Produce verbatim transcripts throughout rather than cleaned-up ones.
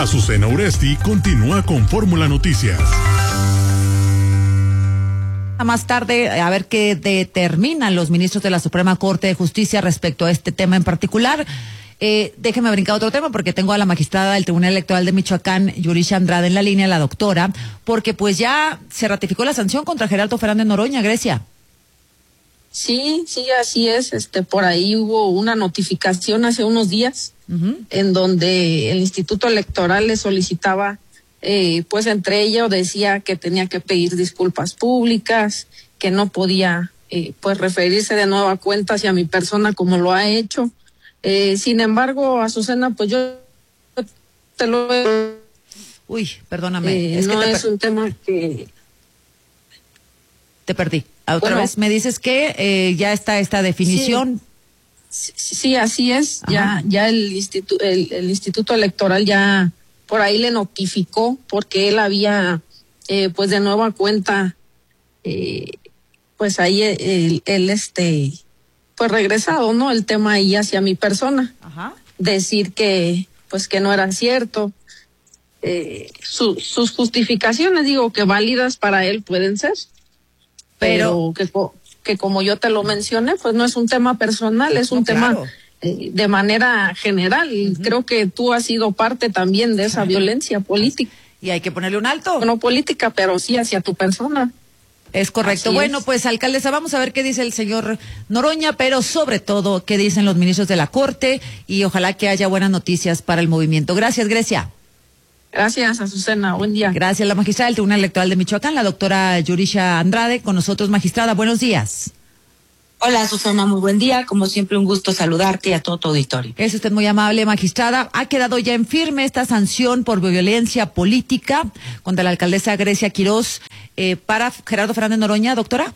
Azucena Uresti continúa con Fórmula Noticias. Más tarde, a ver qué determinan los ministros de la Suprema Corte de Justicia respecto a este tema en particular. Eh, déjeme brincar a otro tema porque tengo a la magistrada del Tribunal Electoral de Michoacán, Yurisha Andrade, en la línea, la doctora, porque pues ya se ratificó la sanción contra Gerardo Fernández Noroña, Grecia. Sí, sí, así es. Este, por ahí hubo una notificación hace unos días, uh-huh, en donde el Instituto Electoral le solicitaba, eh, pues entre ellos decía que tenía que pedir disculpas públicas, que no podía, eh, pues referirse de nueva cuenta hacia mi persona como lo ha hecho. Eh, sin embargo, Azucena, pues yo te lo... Uy, perdóname. Eh, es no que te es per... un tema que... Te perdí. Otra bueno, vez me dices que eh, ya está esta definición. Sí, sí, así es. Ajá. Ya, ya el instituto, el, el Instituto Electoral ya por ahí le notificó porque él había, eh, pues de nueva cuenta, eh, pues ahí él, él este, pues regresado, ¿no? El tema ahí hacia mi persona. Ajá. Decir que, pues que no era cierto. Eh, su, sus justificaciones, digo que válidas para él pueden ser. Pero, pero que, que como yo te lo mencioné, pues no es un tema personal, es un no, tema claro. eh, de manera general. Y uh-huh. creo que tú has sido parte también de esa claro. violencia política. Y hay que ponerle un alto. No política, pero sí hacia tu persona. Es correcto. Así bueno, es. Pues alcaldesa, vamos a ver qué dice el señor Noroña, pero sobre todo qué dicen los ministros de la Corte y ojalá que haya buenas noticias para el movimiento. Gracias, Grecia. Gracias, Azucena. Buen día. Gracias, la magistrada del Tribunal Electoral de Michoacán, la doctora Yurisha Andrade, con nosotros, magistrada. Buenos días. Hola, Azucena, muy buen día. Como siempre, un gusto saludarte y a todo tu auditorio. Es usted muy amable, magistrada. Ha quedado ya en firme esta sanción por violencia política contra la alcaldesa Grecia Quirós eh, para Gerardo Fernández Noroña, doctora.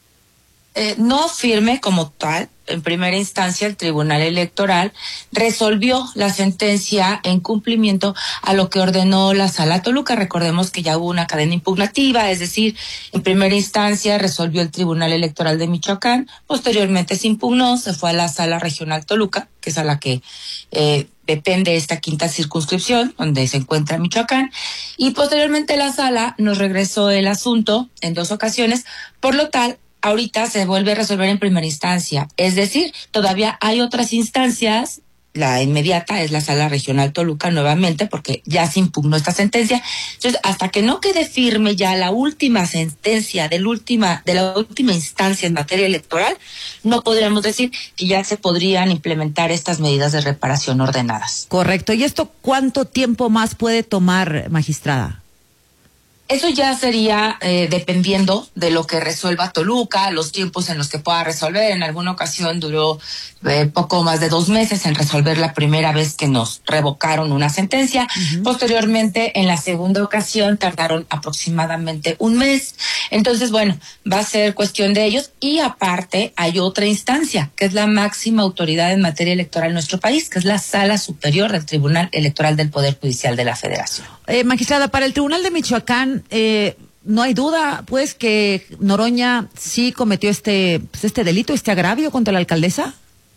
Eh, no firme como tal. En primera instancia, el Tribunal Electoral resolvió la sentencia en cumplimiento a lo que ordenó la Sala Toluca. Recordemos que ya hubo una cadena impugnativa, es decir, en primera instancia resolvió el Tribunal Electoral de Michoacán, posteriormente se impugnó, se fue a la Sala Regional Toluca, que es a la que eh, depende esta quinta circunscripción, donde se encuentra Michoacán, y posteriormente la Sala nos regresó el asunto en dos ocasiones, por lo tal, ahorita se vuelve a resolver en primera instancia, es decir, todavía hay otras instancias, la inmediata es la Sala Regional Toluca nuevamente, porque ya se impugnó esta sentencia. Entonces, hasta que no quede firme ya la última sentencia del última, de la última instancia en materia electoral, no podríamos decir que ya se podrían implementar estas medidas de reparación ordenadas. Correcto. ¿Y esto cuánto tiempo más puede tomar, magistrada? Eso ya sería eh, dependiendo de lo que resuelva Toluca, los tiempos en los que pueda resolver. En alguna ocasión duró eh, poco más de dos meses en resolver la primera vez que nos revocaron una sentencia. Uh-huh. Posteriormente, en la segunda ocasión, tardaron aproximadamente un mes. Entonces, bueno, va a ser cuestión de ellos. Y aparte, hay otra instancia, que es la máxima autoridad en materia electoral en nuestro país, que es la Sala Superior del Tribunal Electoral del Poder Judicial de la Federación. Eh, magistrada, para el Tribunal de Michoacán, Eh, no hay duda, pues, que Noroña sí cometió este, pues, este delito, este agravio contra la alcaldesa.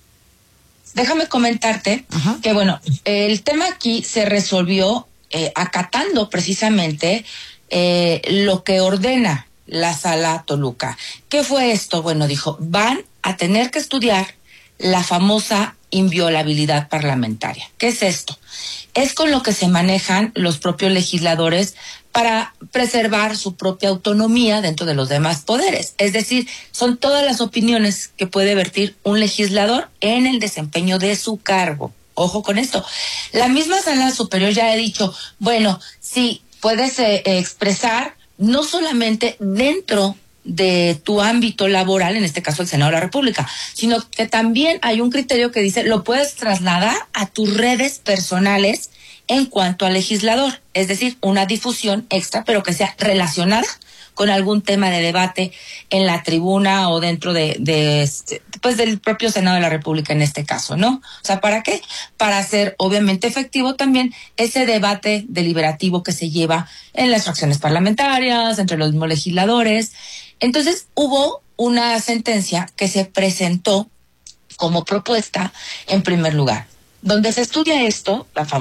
Déjame comentarte Ajá. que, bueno, el tema aquí se resolvió eh, acatando precisamente eh, lo que ordena la Sala Toluca. ¿Qué fue esto? Bueno, dijo, van a tener que estudiar la famosa inviolabilidad parlamentaria. ¿Qué es esto? Es con lo que se manejan los propios legisladores para preservar su propia autonomía dentro de los demás poderes. Es decir, son todas las opiniones que puede vertir un legislador en el desempeño de su cargo. Ojo con esto. La misma Sala Superior ya ha dicho, bueno, sí, puedes eh, expresar no solamente dentro de tu ámbito laboral, en este caso el Senado de la República, sino que también hay un criterio que dice, lo puedes trasladar a tus redes personales en cuanto al legislador, es decir, una difusión extra, pero que sea relacionada con algún tema de debate en la tribuna o dentro de, de pues del propio Senado de la República en este caso, ¿no? O sea, ¿para qué? Para hacer obviamente efectivo también ese debate deliberativo que se lleva en las fracciones parlamentarias, entre los mismos legisladores. Entonces, hubo una sentencia que se presentó como propuesta en primer lugar, donde se estudia esto, la famosa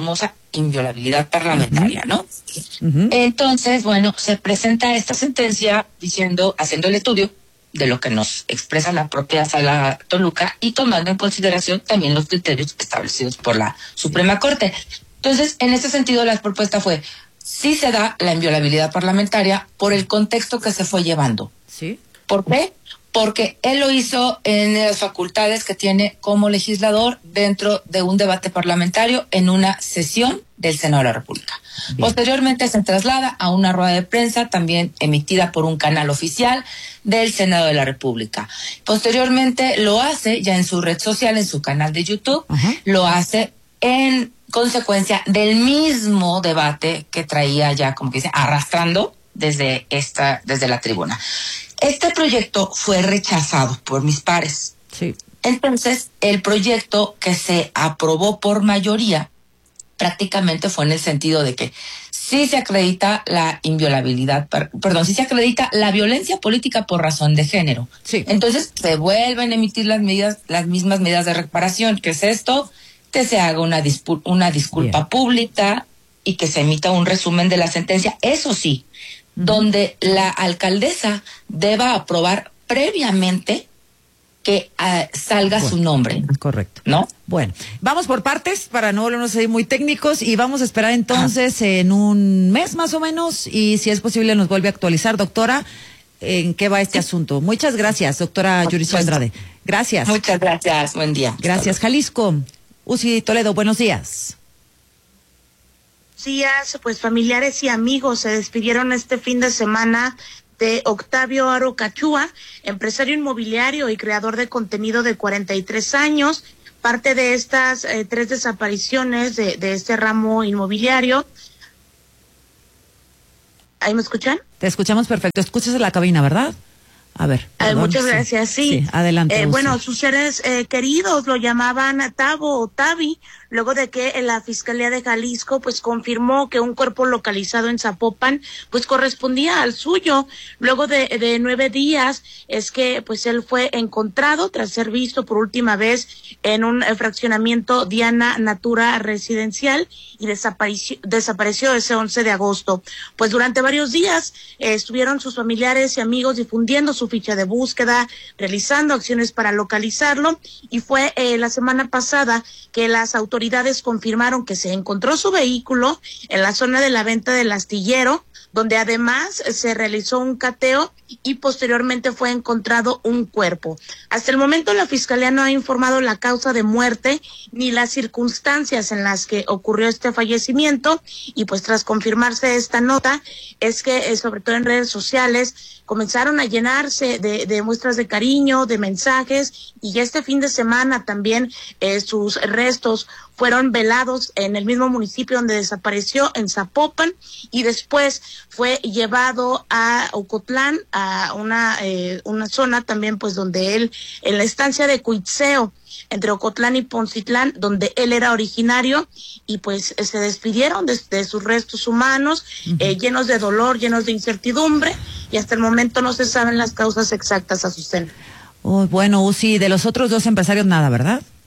inviolabilidad parlamentaria, ¿no? Uh-huh. Entonces, bueno, se presenta esta sentencia diciendo, haciendo el estudio de lo que nos expresa la propia Sala Toluca y tomando en consideración también los criterios establecidos por la Suprema Corte. Entonces, en ese sentido, la propuesta fue, sí se da la inviolabilidad parlamentaria por el contexto que se fue llevando. ¿Sí? ¿Por qué? Porque él lo hizo en las facultades que tiene como legislador dentro de un debate parlamentario en una sesión del Senado de la República. Bien. Posteriormente se traslada a una rueda de prensa también emitida por un canal oficial del Senado de la República. Posteriormente lo hace ya en su red social, en su canal de YouTube, uh-huh. Lo hace en consecuencia del mismo debate que traía ya, como que dice, arrastrando desde esta, desde la tribuna. Este proyecto fue rechazado por mis pares. Sí. Entonces, el proyecto que se aprobó por mayoría prácticamente fue en el sentido de que sí se acredita la inviolabilidad, perdón, sí se acredita la violencia política por razón de género. Sí. Entonces, se vuelven a emitir las medidas, las mismas medidas de reparación. ¿Qué es esto? Que se haga una, dispu- una disculpa Bien. pública y que se emita un resumen de la sentencia. Eso sí, uh-huh. donde la alcaldesa deba aprobar previamente que uh, salga bueno, su nombre. Correcto. ¿No? Bueno, vamos por partes para no volvernos ahí muy técnicos y vamos a esperar entonces ah. en un mes más o menos y si es posible nos vuelve a actualizar, doctora, en qué va este sí. asunto. Muchas gracias, doctora Yuricia Andrade. Gracias. Muchas gracias, buen día. Gracias, Jalisco. Uzi Toledo, buenos días. Días, pues familiares y amigos se despidieron este fin de semana de Octavio Aro Cachúa, empresario inmobiliario y creador de contenido de cuarenta y tres años, parte de estas eh, tres desapariciones de, de este ramo inmobiliario. ¿Ahí me escuchan? Te escuchamos perfecto, escuchas en la cabina, ¿verdad? A ver. Perdón, eh, muchas gracias, sí. sí. sí adelante. Eh, bueno, sus seres eh, queridos lo llamaban Tavo o Tavi, luego de que la Fiscalía de Jalisco pues confirmó que un cuerpo localizado en Zapopan pues correspondía al suyo. Luego de, de nueve días es que pues él fue encontrado tras ser visto por última vez en un eh, fraccionamiento Diana Natura residencial y desapareció, desapareció ese once de agosto. Pues durante varios días eh, estuvieron sus familiares y amigos difundiendo su ficha de búsqueda, realizando acciones para localizarlo y fue eh, la semana pasada que las autoridades confirmaron que se encontró su vehículo en la zona de la venta del astillero, donde además se realizó un cateo y posteriormente fue encontrado un cuerpo. Hasta el momento la Fiscalía no ha informado la causa de muerte ni las circunstancias en las que ocurrió este fallecimiento y pues tras confirmarse esta nota es que eh, sobre todo en redes sociales comenzaron a llenarse de, de muestras de cariño, de mensajes y este fin de semana también eh, sus restos fueron velados en el mismo municipio donde desapareció, en Zapopan, y después fue llevado a Ocotlán, a una eh, una zona también pues donde él, en la estancia de Cuitzeo, entre Ocotlán y Poncitlán, donde él era originario, y pues se despidieron de, de sus restos humanos, uh-huh. eh, llenos de dolor, llenos de incertidumbre, y hasta el momento no se saben las causas exactas, Azucena. Oh, bueno, Uzi, de los otros dos empresarios nada, ¿verdad?